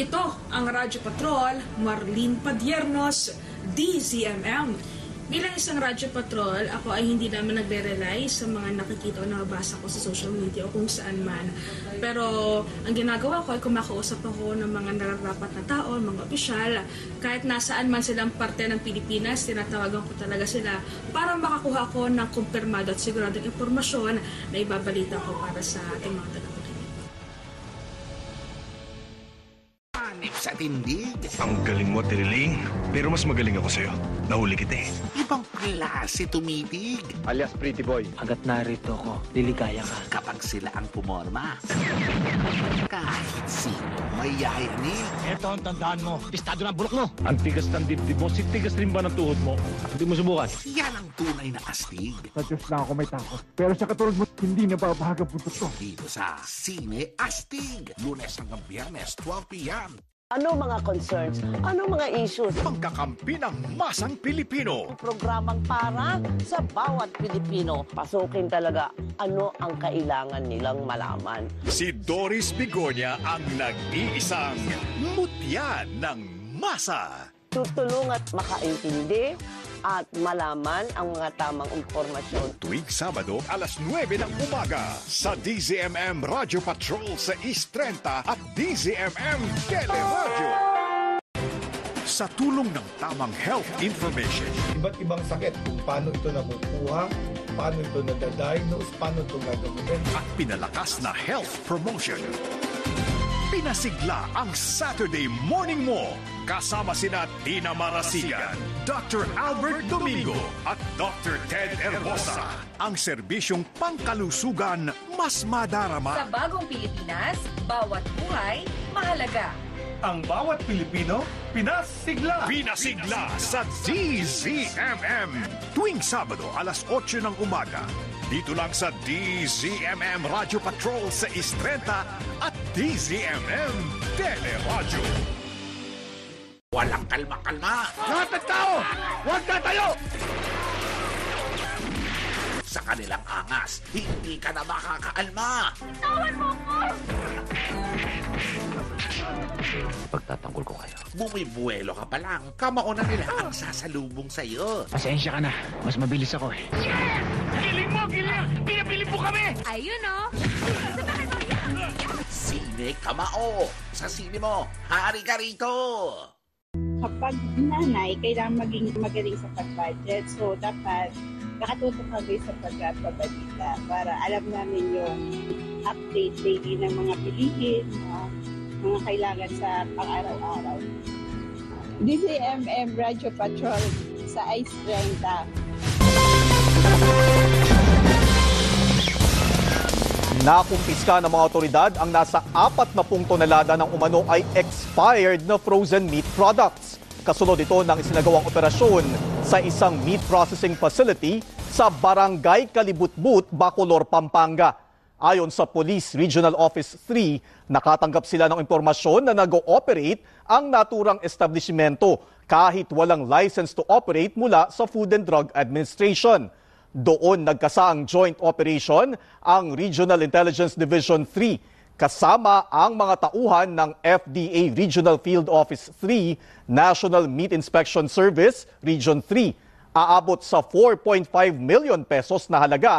Ito ang Radyo Patrol, Marlene Padiernos, DZMM. Bilang isang Radyo Patrol, ako ay hindi naman nagre-rely sa mga nakikita o nabasa ko sa social media o kung saan man. Pero ang ginagawa ko ay kumakausap ako ng mga nararapat na tao, mga opisyal. Kahit nasaan man silang parte ng Pilipinas, tinatawagan ko talaga sila para makakuha ko ng kumpirmado at siguradong impormasyon na ibabalita ko para sa ating mga tagapakinig. Sa tindig. Ang galing mo, Tiriling. Pero mas magaling ako sa'yo. Nahuli kita eh. Ibang klase tumitig. Alias Pretty Boy. Hanggat narito ko, liligaya ka. Kapag sila ang pumorma. Kahit sino may yayanig. Ito ang tandaan mo. Pistado ng bulok mo. Ang tigas ng dibdib mo, si tigas rin ba ng tuhod mo? Hindi mo subukan. Yan ang tunay na astig. Sa Diyos lang ako may takot. Pero sa katulad mo, hindi nababahaga buntot ko. Dito sa Sine Astig. Lunes hanggang Biyernes, 12 p.m. Ano mga concerns? Ano mga issues? Pangkakampi ng masang Pilipino. Programang para sa bawat Pilipino. Pasukin talaga ano ang kailangan nilang malaman. Si Doris Bigonya ang nag-iisang mutya ng masa. Tutulong at makaintindi at malaman ang mga tamang impormasyon. Tuwing Sabado, alas 9 ng umaga sa DZMM Radio Patrol sa East 30 at DZMM Teleradyo. Sa tulong ng tamang health information, Iba't ibang sakit kung paano ito nakukuha, paano ito nadadiagnose, paano ito gagawin. at pinalakas na health promotion. Pinasigla ang Saturday Morning Mo kasama sina Tina Marasigan, Dr. Albert Domingo at Dr. Ted Herbosa. Ang serbisyong pangkalusugan mas madarama. Sa bagong Pilipinas, bawat buhay mahalaga. Ang bawat Pilipino, pinasigla! Pinasigla sa DZMM. Tuwing Sabado, alas 8 ng umaga. Dito lang sa DZMM Radio Patrol sa Istrenta at DZMM Teleradyo. Walang kalma-kalma. Lahat ng tao, huwag na tayo! Sa kanilang angas, hindi ka na makakaalma. Pagtatanggol ko kayo. Bumibuelo ka pa lang, kamao na nila ang sasalubong sa'yo. Pasensya ka na. Mas mabilis ako eh. Giling mo, giling! Pinapili po kami! Ayun o! Sine Kamao. Sa sine mo, hari ka rito. Kapag nanay, kailangan maging magaling sa pag-budget. So, dapat nakatutok kami sa pagbabalita para alam namin yung update daily ng mga bilihin, mga kailangan sa pang-araw-araw. DZMM Radio Patrol sa Ice 30. Nakumpiska ng mga otoridad ang nasa 40 tonelada ng umano ay expired na frozen meat products. Kasunod ito ng isinagawang operasyon sa isang meat processing facility sa Barangay Kalibutbut, Bacolor, Pampanga. Ayon sa Police Regional Office 3, nakatanggap sila ng impormasyon na nag-ooperate ang naturang establishmento kahit walang license to operate mula sa Food and Drug Administration. Doon nagkasaang joint operation ang Regional Intelligence Division 3 kasama ang mga tauhan ng FDA Regional Field Office 3, National Meat Inspection Service, Region 3. Aabot sa 4.5 million pesos na halaga